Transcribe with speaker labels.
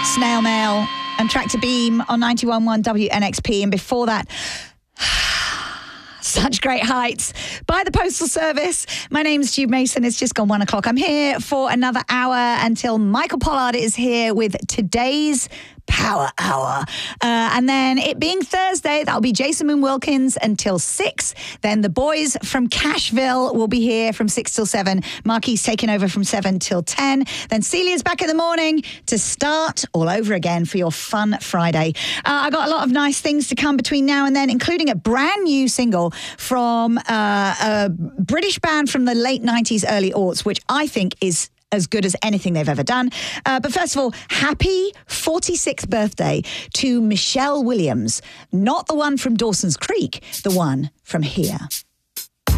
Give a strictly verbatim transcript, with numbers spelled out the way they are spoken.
Speaker 1: Snail Mail and Tractor Beam on ninety-one point one W N X P. And before that, Such Great Heights by the Postal Service. My name's Stu Mason. It's just gone one o'clock. I'm here for another hour until Michael Pollard is here with today's Power Hour. Uh, and then it being Thursday, that'll be Jason Moon Wilkins until six. Then the boys from Cashville will be here from six till seven. Marquis taking over from seven till ten. Then Celia's back in the morning to start all over again for your fun Friday. Uh, I got a lot of nice things to come between now and then, including a brand new single from uh, a British band from the late nineties, early aughts, which I think is as good as anything they've ever done. Uh, but first of all, happy forty-sixth birthday to Michelle Williams. Not the one from Dawson's Creek, the one from here.